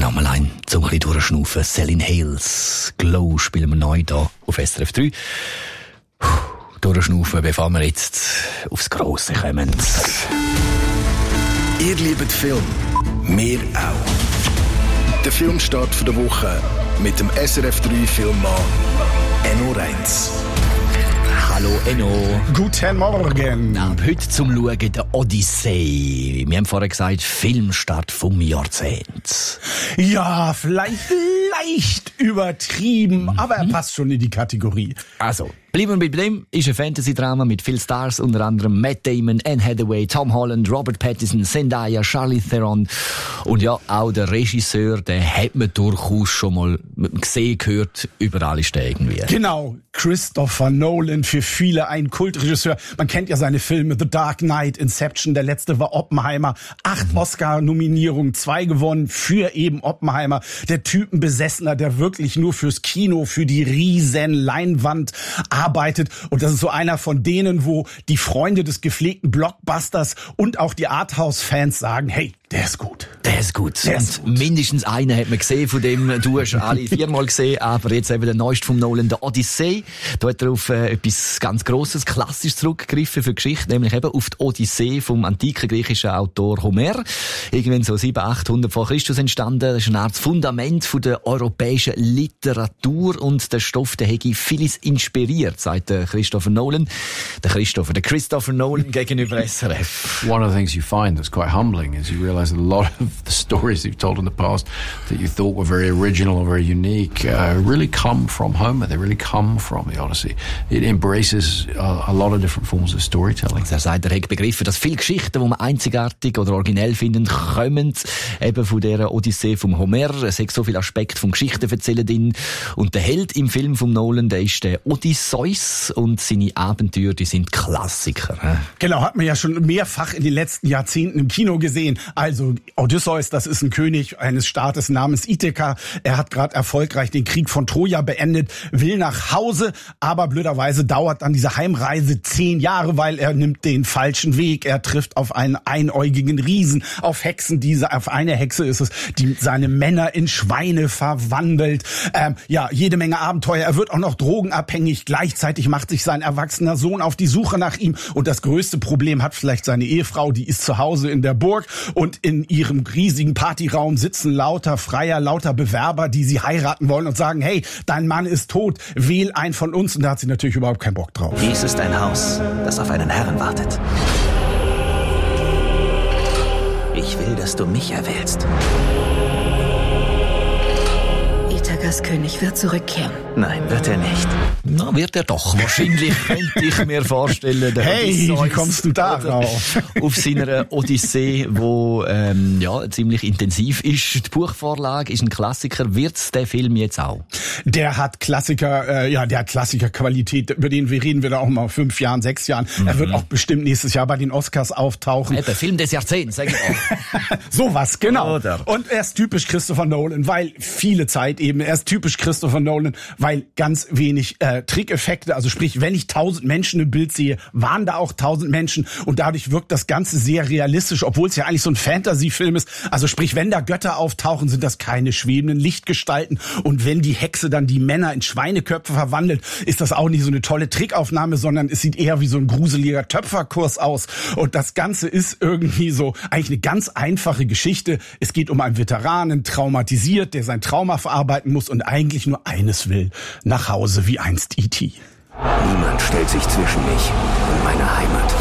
Nochmal ein, zum ein bisschen durchschnaufen. Celine Hales, Glow spielen wir neu hier auf SRF 3. Durchschnaufen, bevor wir jetzt aufs Grosse kommen. Ihr liebt Film, wir auch. Der Filmstart der Woche mit dem SRF 3 Filmmann Enno Reitz. Hallo Enno. Guten Morgen. Ab heute zum Schauen der Odyssee. Wir haben vorher gesagt, Filmstart vom Jahrzehnt. Ja, vielleicht leicht übertrieben, aber er passt schon in die Kategorie. Also, bleiben wir bei dem. Ist ein Fantasy-Drama mit vielen Stars, unter anderem Matt Damon, Anne Hathaway, Tom Holland, Robert Pattinson, Zendaya, Charlize Theron. Und ja, auch der Regisseur, den hat man durchaus schon mal gesehen, gehört. Überall ist der irgendwie. Genau, Christopher Nolan, für viele ein Kultregisseur. Man kennt ja seine Filme The Dark Knight, Inception, der letzte war Oppenheimer. 8 Oscar-Nominierungen, 2 gewonnen für eben Oppenheimer. Der Typenbesessener, der wirklich nur fürs Kino, für die riesen Leinwand arbeitet. Und das ist so einer von denen, wo die Freunde des gepflegten Blockbusters und auch die Arthouse-Fans sagen, hey, der ist gut. Der ist gut. Und mindestens einen hat man gesehen von dem. Du hast alle 4-mal gesehen, aber jetzt eben der neueste vom Nolan, der Odyssee. Da hat er auf etwas ganz Grosses, klassisch zurückgegriffen für Geschichte, nämlich eben auf die Odyssee vom antiken griechischen Autor Homer. Irgendwann so 700-800 vor Christus entstanden. Das ist eine Art Fundament von der europäischen Literatur und der Stoff, der hätte vieles inspiriert, sagt der Christopher Nolan. Der Christopher Nolan gegenüber SRF. One of the things you find that's quite humbling is you realise that a lot of the stories you've told in the past that you thought were very original or very unique really come from Homer. They really come from the Odyssey. It embraces a lot of different forms of storytelling. Er sagt, er hat begriffen, dass viele Geschichten, die man einzigartig oder originell finden, kommen eben von dieser Odyssee vom Homer. Es hat so viele Aspekte vom Geschichtenverzählen drin. Und der Held im Film vom Nolan, der ist der Odysseus und seine Abenteuer, die sind Klassiker. Genau, hat man ja schon mehrfach in den letzten Jahrzehnten im Kino gesehen. Also Odysseus, das ist ein König eines Staates namens Ithaka. Er hat gerade erfolgreich den Krieg von Troja beendet, will nach Hause, aber blöderweise dauert dann diese Heimreise 10 Jahre, weil er nimmt den falschen Weg. Er trifft auf einen einäugigen Riesen, auf Hexen. Auf eine Hexe ist es, die seine Männer in Schweine verwandelt. Jede Menge Abenteuer. Er wird auch noch drogenabhängig. Gleichzeitig macht sich sein erwachsener Sohn auf die Suche nach ihm. Und das größte Problem hat vielleicht seine Ehefrau, die ist zu Hause in der Burg. Und in ihrem riesigen Partyraum sitzen lauter Freier, lauter Bewerber, die sie heiraten wollen und sagen, hey, dein Mann ist tot, wähl einen von uns. Und da hat sie natürlich überhaupt keinen Bock drauf. Dies ist ein Haus, das auf einen Herrn wartet. Ich will, dass du mich erwählst. Ithakas König wird zurückkehren. Nein, wird er nicht. Na, wird er doch. Wahrscheinlich könnte ich mir vorstellen, der Hey, Odysseus, wie kommst du da drauf? Auf seiner Odyssee, wo ziemlich intensiv ist. Die Buchvorlage ist ein Klassiker. Wird's der Film jetzt auch? Der hat Klassikerqualität, über den reden wir da auch mal 5 Jahren, 6 Jahren. Er wird auch bestimmt nächstes Jahr bei den Oscars auftauchen. Eben, Film des Jahrzehnts, sag ich auch. Sowas, genau. Oder? Und er ist typisch Christopher Nolan, weil viele Zeit eben, er ist typisch Christopher Nolan, weil ganz wenig Trickeffekte, also sprich, wenn ich 1000 Menschen im Bild sehe, waren da auch 1000 Menschen und dadurch wirkt das Ganze sehr realistisch, obwohl es ja eigentlich so ein Fantasy-Film ist. Also sprich, wenn da Götter auftauchen, sind das keine schwebenden Lichtgestalten und wenn die Hexe dann die Männer in Schweineköpfe verwandelt, ist das auch nicht so eine tolle Trickaufnahme, sondern es sieht eher wie so ein gruseliger Töpferkurs aus und das Ganze ist irgendwie so eigentlich eine ganz einfache Geschichte. Es geht um einen Veteranen, traumatisiert, der sein Trauma verarbeiten muss und eigentlich nur eines will, nach Hause wie einst E.T. Niemand stellt sich zwischen mich und meine Heimat.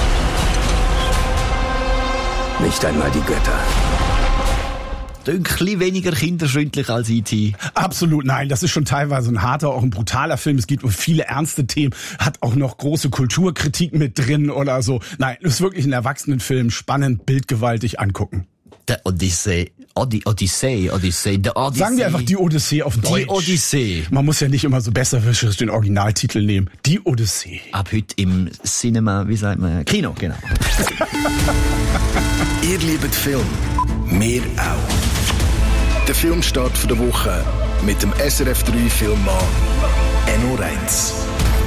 Nicht einmal die Götter. Ein bisschen weniger kinderfreundlich als E.T. Absolut, nein, das ist schon teilweise ein harter, auch ein brutaler Film. Es geht um viele ernste Themen, hat auch noch große Kulturkritik mit drin oder so. Nein, es ist wirklich ein Erwachsenenfilm, spannend, bildgewaltig angucken. Der Odyssee. Sagen wir einfach die Odyssee auf Deutsch. Die Odyssee. Man muss ja nicht immer so besserwisserisch den Originaltitel nehmen. Die Odyssee. Ab heute im Cinema, wie sagt man? Kino, genau. Ihr liebt Film, wir auch. Der Filmstart der Woche mit dem SRF 3 Filmmann Enno Reitz.